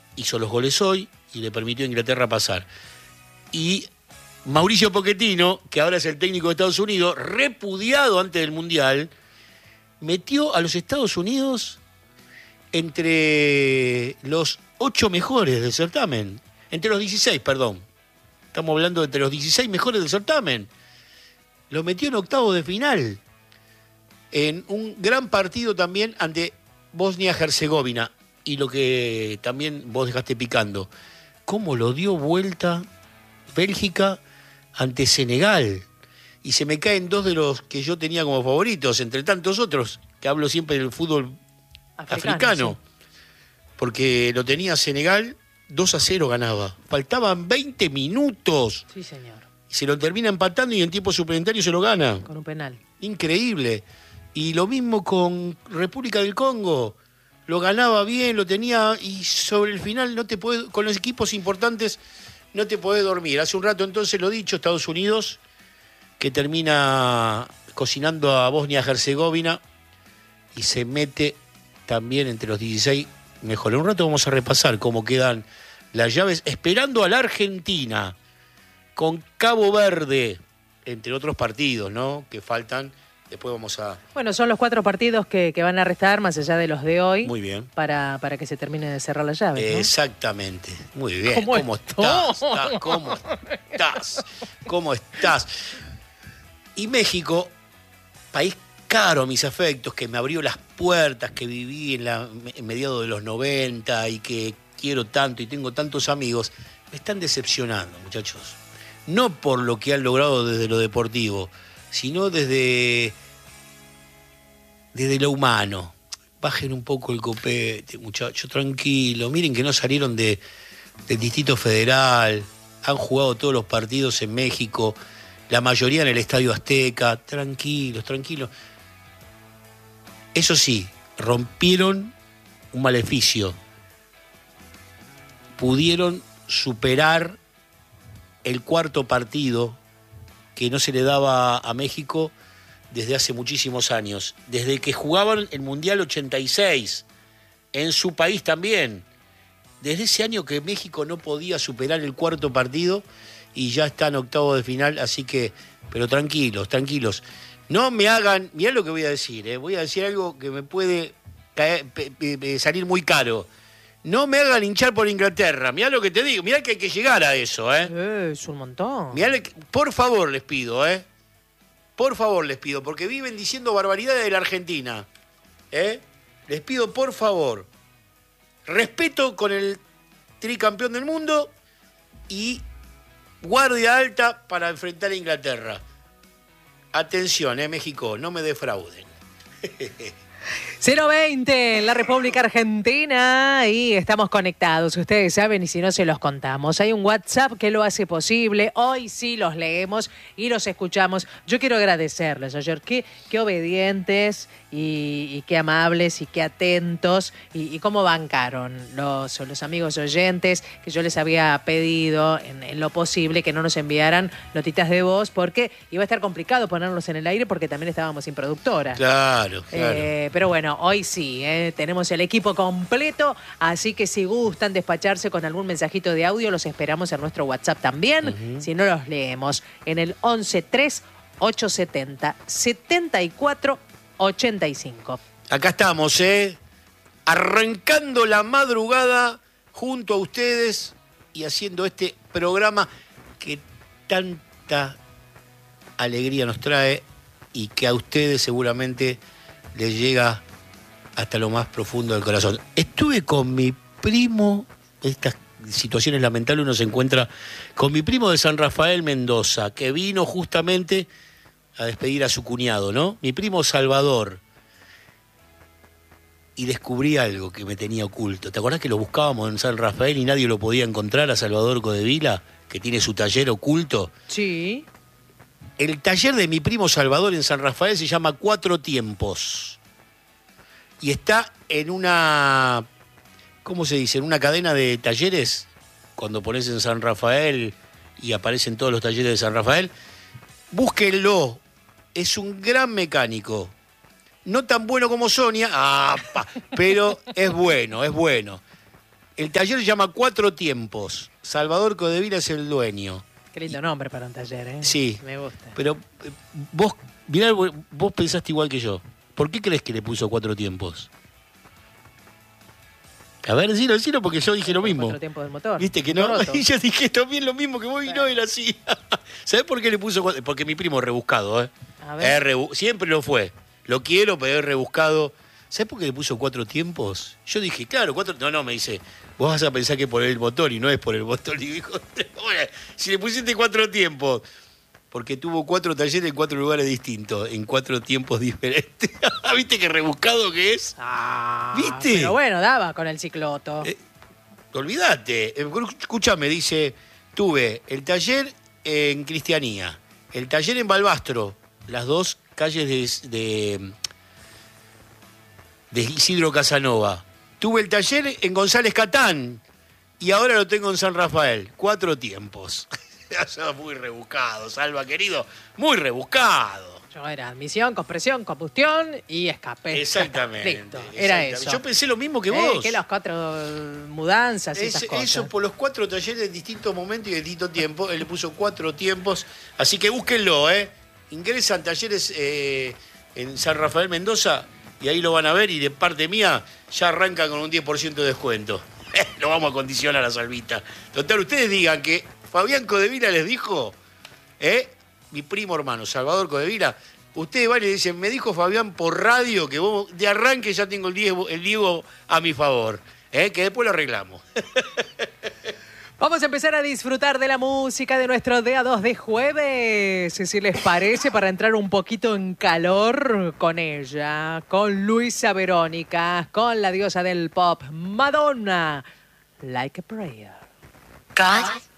hizo los goles hoy y le permitió a Inglaterra pasar. Y Mauricio Pochettino, que ahora es el técnico de Estados Unidos, repudiado antes del Mundial, metió a los Estados Unidos entre los 8 mejores del certamen. Entre los 16, perdón. Estamos hablando de entre los 16 mejores del certamen. Lo metió en octavos de final. En un gran partido también ante Bosnia-Herzegovina. Y lo que también vos dejaste picando. ¿Cómo lo dio vuelta Bélgica ante Senegal? Y se me caen 2 de los que yo tenía como favoritos, entre tantos otros, que hablo siempre del fútbol africano. Sí. Porque lo tenía Senegal, 2-0 ganaba. Faltaban 20 minutos. Sí, señor. Y se lo termina empatando y en tiempo suplementario se lo gana. Con un penal. Increíble. Y lo mismo con República del Congo. Lo ganaba bien, lo tenía, y sobre el final no te podés, con los equipos importantes no te podés dormir. Hace un rato entonces lo dicho, Estados Unidos, que termina cocinando a Bosnia-Herzegovina y se mete también entre los 16 mejores. En un rato vamos a repasar cómo quedan las llaves, esperando a la Argentina, con Cabo Verde, entre otros partidos, ¿no?, que faltan. Después vamos a... Bueno, son los 4 partidos que van a restar, más allá de los de hoy. Muy bien. Para que se termine de cerrar la llave, ¿no? Exactamente. Muy bien. ¿Cómo estás? ¿Cómo estás? Y México, país caro a mis afectos, que me abrió las puertas, que viví en mediados de los 90 y que quiero tanto y tengo tantos amigos, me están decepcionando, muchachos. No por lo que han logrado desde lo deportivo, sino desde lo humano. Bajen un poco el copete, muchachos, tranquilo. Miren que no salieron del Distrito Federal, han jugado todos los partidos en México, la mayoría en el Estadio Azteca. Tranquilos. Eso sí, rompieron un maleficio. Pudieron superar el 4º partido que no se le daba a México desde hace muchísimos años. Desde que jugaban el Mundial 86, en su país también. Desde ese año que México no podía superar el 4º partido y ya está en octavos de final, así que, pero tranquilos. No me hagan, mirá lo que voy a decir, voy a decir algo que me puede salir muy caro. No me hagan hinchar por Inglaterra, mirá lo que te digo, mirá que hay que llegar a eso, Es un montón. Mirá, por favor les pido, por favor les pido, porque viven diciendo barbaridades de la Argentina, les pido por favor, respeto con el tricampeón del mundo y guardia alta para enfrentar a Inglaterra. Atención, México, no me defrauden. 020 en la República Argentina y estamos conectados, ustedes saben, y si no se los contamos. Hay un WhatsApp que lo hace posible, hoy sí los leemos y los escuchamos. Yo quiero agradecerles, ayer, qué obedientes y qué amables y qué atentos y cómo bancaron los amigos oyentes, que yo les había pedido en lo posible que no nos enviaran notitas de voz porque iba a estar complicado ponerlos en el aire porque también estábamos sin productora. Claro. Pero bueno, hoy sí, tenemos el equipo completo, así que si gustan despacharse con algún mensajito de audio, los esperamos en nuestro WhatsApp también. Si no, los leemos en el 11-3-870-7485. Acá estamos, arrancando la madrugada junto a ustedes y haciendo este programa que tanta alegría nos trae y que a ustedes seguramente les llega hasta lo más profundo del corazón. Estuve con mi primo, estas situaciones lamentables uno se encuentra con mi primo de San Rafael, Mendoza, que vino justamente a despedir a su cuñado, ¿no? Mi primo Salvador. Y descubrí algo que me tenía oculto. ¿Te acordás que lo buscábamos en San Rafael y nadie lo podía encontrar a Salvador Codevila, que tiene su taller oculto? Sí. El taller de mi primo Salvador en San Rafael se llama Cuatro Tiempos. Y está en una, ¿cómo se dice? En una cadena de talleres. Cuando pones en San Rafael y aparecen todos los talleres de San Rafael, búsquenlo. Es un gran mecánico. No tan bueno como Sonia, pero es bueno. El taller se llama Cuatro Tiempos. Salvador Codevila es el dueño. Qué lindo nombre para un taller, ¿eh? Sí. Me gusta. Pero vos, mirá, vos pensaste igual que yo. ¿Por qué crees que le puso Cuatro Tiempos? A ver, decilo, porque yo dije lo mismo. Cuatro tiempos del motor. ¿Viste que no? Y yo dije también lo mismo que vos y no era así. ¿Sabés por qué le puso cuatro? Porque mi primo es rebuscado, ¿eh? A ver. Siempre lo fue. Lo quiero, pero es rebuscado. ¿Sabés por qué le puso Cuatro Tiempos? Yo dije, claro, cuatro... No, me dice, vos vas a pensar que por el motor y no es por el motor. Y dijo, si le pusiste Cuatro Tiempos, porque tuvo 4 talleres en 4 lugares distintos, en 4 tiempos diferentes. ¿Viste qué rebuscado que es? ¿Viste? Pero bueno, daba con el cicloto. Olvídate. Escúchame, dice, tuve el taller en Cristianía, el taller en Balbastro, las 2 calles de Isidro Casanova. Tuve el taller en González Catán y ahora lo tengo en San Rafael. 4 tiempos. Muy rebuscado, Salva, querido. Muy rebuscado. Yo era admisión, compresión, combustión y escape. Exactamente. Listo, era eso. Yo pensé lo mismo que vos. Que los 4 mudanzas y esas cosas. Eso por los 4 talleres en distintos momentos y en distintos tiempos. Él le puso 4 tiempos. Así que búsquenlo, ¿eh? Ingresan talleres en San Rafael Mendoza y ahí lo van a ver. Y de parte mía ya arrancan con un 10% de descuento. Lo vamos a condicionar a Salvita. Total, ustedes digan que Fabián Codevila les dijo, mi primo hermano, Salvador Codevila, ustedes van y dicen, me dijo Fabián por radio que vos de arranque ya tengo el Diego a mi favor, que después lo arreglamos. Vamos a empezar a disfrutar de la música de nuestro día 2 de jueves, si les parece, para entrar un poquito en calor con ella, con Luisa Verónica, con la diosa del pop, Madonna, Like a Prayer. God